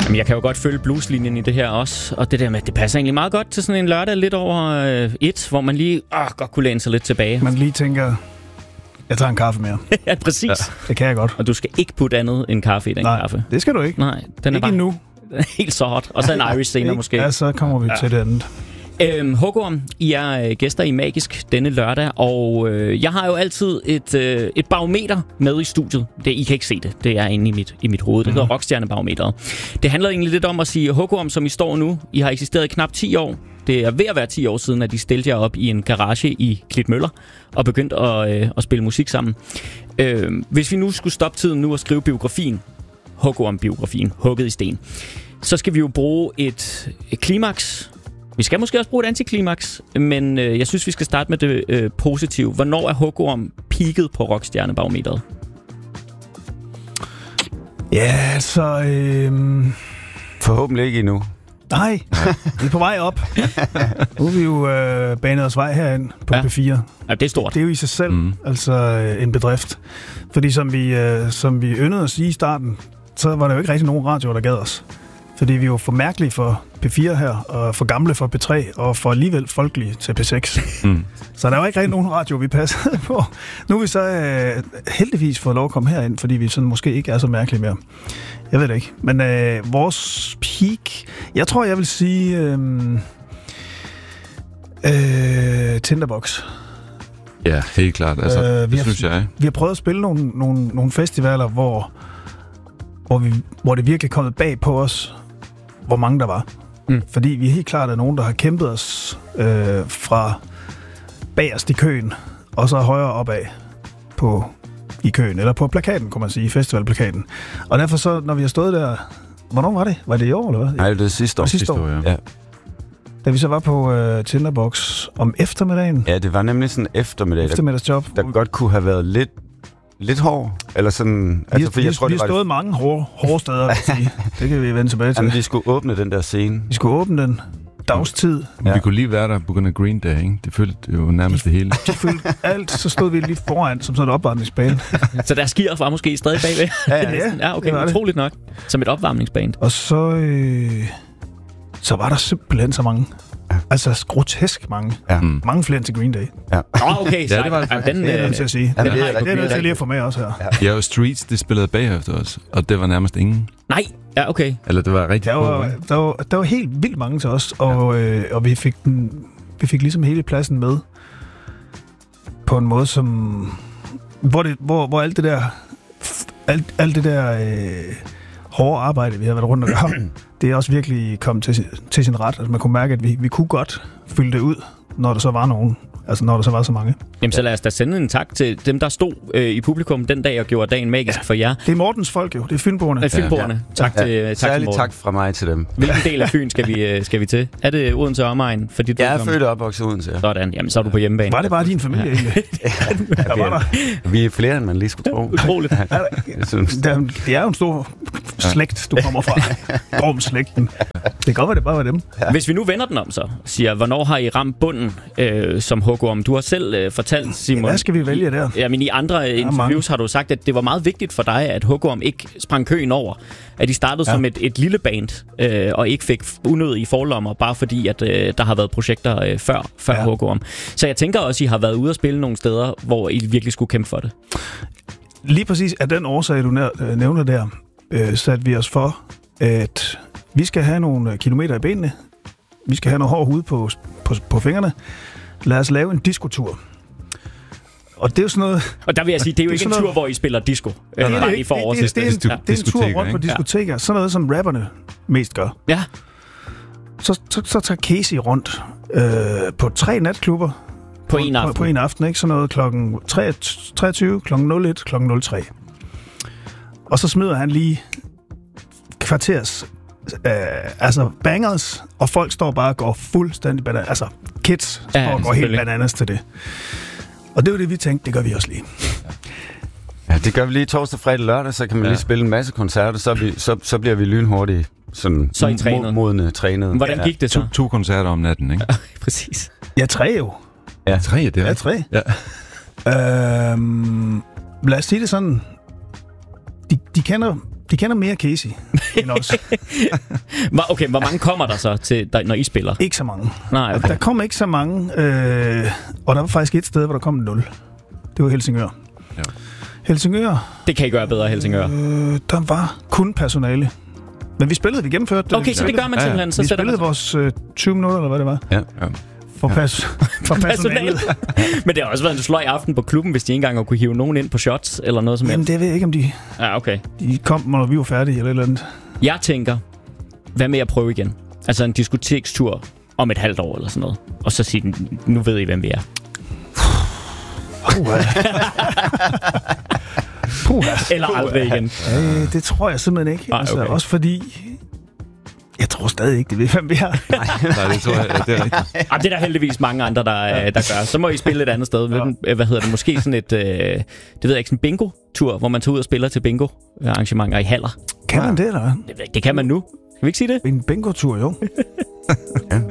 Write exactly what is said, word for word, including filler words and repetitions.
Jamen, jeg kan jo godt følge blueslinjen i det her også, og det der med, det passer egentlig meget godt til sådan en lørdag lidt over øh, et, hvor man lige åh, godt kunne læne sig lidt tilbage. Man lige tænker, jeg tager en kaffe mere. Ja, præcis. Ja. Det kan jeg godt. Og du skal ikke putte andet end kaffe i den Nej, kaffe. det skal du ikke. Nej, den er ikke bare endnu. helt så hot. Og så en Irish senere måske. Ja, så kommer vi ja. til det andet. Øhm, Hugorm, I er gæster i Magisk denne lørdag, og øh, jeg har jo altid et, øh, et barometer med i studiet. Det, I kan ikke se det, det er inde i mit, i mit hoved. Det hedder mm. Rockstjernebarometeret. Det handler egentlig lidt om at sige, Hugorm, som I står nu, I har eksisteret i knap ti år. Det er ved at være ti år siden, at I stillede jer op i en garage i Klitmøller og begyndte at, øh, at spille musik sammen. Øh, hvis vi nu skulle stoppe tiden nu og skrive biografien, Hugorm-biografien, hugget i sten, så skal vi jo bruge et, et klimaks. Vi skal måske også bruge et antiklimaks, men øh, jeg synes, vi skal starte med det øh, positive. Hvornår er Hugorm peaket på Rockstjernebarometeret? Ja, så... Øh... Forhåbentlig ikke endnu. Nej, vi er på vej op. Nu er vi jo øh, banet os vej herind på ja. P fire. Ja, det er stort. Det er jo i sig selv mm. altså øh, en bedrift. Fordi som vi, øh, som vi yndede at sige i starten, så var der jo ikke rigtig nogen radio, der gad os. Fordi vi er jo for mærkelige for P fire her, og for gamle for P tre, og for alligevel folkelige til P seks. Mm. Så der var ikke rigtig nogen radio, vi passede på. Nu er vi så øh, heldigvis fået lov at komme herind, fordi vi sådan måske ikke er så mærkelige mere. Jeg ved det ikke. Men øh, vores peak... Jeg tror, jeg vil sige... Øh, øh, Tinderbox. Ja, helt klart. Altså, øh, det har, synes jeg. Vi har prøvet at spille nogle, nogle, nogle festivaler, hvor, hvor, vi, hvor det virkelig er kommet bag på os, hvor mange der var. Mm. Fordi vi er helt klart er nogen, der har kæmpet os øh, fra bagerst i køen, og så højere opad på... i køen, eller på plakaten, kunne man sige, festivalplakaten. Og derfor så, når vi har stået der... Hvornår var det? Var det i år, eller hvad? Nej, det var sidste år. Sidste, sidste år, år ja. ja. Da vi så var på uh, Tinderbox om eftermiddagen. Ja, det var nemlig sådan en eftermiddag, eftermiddagsjob, der, der godt kunne have været lidt, lidt hård. Eller sådan... Vi, altså, vi, jeg tror, vi har stået det... mange hårde, hårde steder, vil jeg sige. Det kan vi vende tilbage til. Jamen, vi skulle åbne den der scene. Vi skulle åbne den. Dagstid. Ja. Vi kunne lige være der på grund af Green Day, ikke? Det følte jo nærmest de, det hele. De følte alt, så stod vi lige foran som sådan en opvarmningsbane. Så der skier var måske stadig bagved? Ja, ja, ja okay, det utroligt nok. Som et opvarmningsband. Og så, øh, så var der simpelthen så mange. Ja. Altså grotesk mange. Ja. Mm. Mange flere end til Green Day. Ja. Oh, okay, så ja, det var det. Den, det er jeg til at sige. Ja, det, det, det, det er nødt til lige at få med også her. Ja, ja og Streets, det spillede bagefter os, og det var nærmest ingen. Nej, ja, okay. Eller det var rigtig der var, cool, der, var, der var helt vildt mange til os, og, ja. øh, og vi fik den, vi fik ligesom hele pladsen med på en måde, som hvor, det, hvor, hvor alt det der alt, alt det der øh, hårde arbejde, vi har været rundt og gøre, det er også virkelig kommet til, til sin ret. Altså man kunne mærke, at vi, vi kunne godt fylde det ud, når der så var nogen. Altså når der så var så mange. Jamen så lad os da sende en tak til dem, der stod øh, i publikum den dag og gjorde dagen magisk ja. for jer. Det er Mortens folk jo, det er Fynboerne. Det er Fynboerne. Ja. Tak ja. til ja. tak Særlig til tak fra mig til dem. Hvilken del af Fyn skal vi, skal vi til? Er det Odense og omegn? For dit jeg er født og opvokset i Odense. Sådan, jamen så er du på hjemmebane. Var det bare din familie egentlig? ja, ja, vi, er, vi er flere, end man lige skulle tro. Utroligt. Det er jo en stor slægt, du kommer fra. Gorm-slægten. Det kan godt være, det bare var dem. Ja. Hvis vi nu vender den om så, siger, hvornår har I ramt bunden øh, som Hugorm? Du har selv øh, fortalt, Simon... Ja, hvad skal vi vælge der? Ja, men i andre interviews har du sagt, at det var meget vigtigt for dig, at Hugorm ikke sprang køen over. At I startede ja. som et, et lille band, øh, og ikke fik unødige forlommer, bare fordi, at øh, der har været projekter øh, før, før ja. Hugorm. Så jeg tænker også, at I har været ude at spille nogle steder, hvor I virkelig skulle kæmpe for det. Lige præcis af den årsag, du nævner der, øh, satte vi os for, at vi skal have nogle kilometer i benene. Vi skal have noget hård hud på, på, på fingrene. Lad os lave en diskotur. Og det er jo sådan noget... Og der vil jeg sige, det er jo det er ikke en tur, noget, hvor I spiller disco. Ja, det, det, det, det, det, det, det, det er en tur rundt på diskoteker. Sådan noget, som rapperne mest gør. Ja. Så, så, så tager Casey rundt øh, på tre natklubber. På en aften. På, på en aften, ikke? Sådan noget klokken treogtyve, klokken nul et, klokken nul tre. Og så smider han lige kvarters... Øh, altså bangers, og folk står bare og går fuldstændig bananas. Altså kids står ja, og går helt bananas til det. Og det var det, vi tænkte, det gør vi også lige. Ja, det gør vi lige torsdag, fredag, lørdag, så kan man ja. lige spille en masse koncerter, så, vi, så, så bliver vi lynhurtige, sådan så I trænet. modne, trænet. Hvordan gik det så? To, to koncerter om natten, ikke? Ja, præcis. Ja, tre jo. Ja, tre, det er Ja, tre. Ja. Øhm, lad os sige det sådan. De, de kender De kender mere Casey end os. Okay, hvor mange kommer der så, til, der, når I spiller? Ikke så mange. Nej, okay. Der kom ikke så mange, øh, og der var faktisk et sted, hvor der kom nul. Det var Helsingør. Ja. Helsingør... Det kan I gøre bedre, Helsingør. Øh, der var kun personale. Men vi spillede, vi gennemførte det. Okay, så det gør man simpelthen. Så vi spillede man... vores øh, tyve minutter, eller hvad det var. Ja. Ja. For, pas, for personalet. Men det har også været en sløj aften på klubben, hvis de ikke engang kunne hive nogen ind på shots, eller noget som helst. Jamen, det ved jeg ikke, om de... Ja, okay. De kom, når vi var færdige, eller et eller andet. Jeg tænker, hvad med at prøve igen? Altså en diskotekstur om et halvt år, eller sådan noget. Og så sige, nu ved I, hvem vi er. Puha. Puha. Eller aldrig igen. Øh, det tror jeg simpelthen ikke. Ej, altså, okay. også fordi... Jeg tror stadig ikke, det ved, hvem vi er. Nej, det tror jeg, ja, det er rigtigt. Ah, det er der heldigvis mange andre, der, ja. der gør. Så må I spille et andet sted. Ja. Hvad hedder det? Måske sådan et, øh, det ved jeg ikke, sådan en bingo-tur, hvor man tager ud og spiller til bingo-arrangementer i haller. Kan man det, eller hvad? Det, det kan man nu. Skal vi ikke sige det? En bingo-tur, jo. Ja,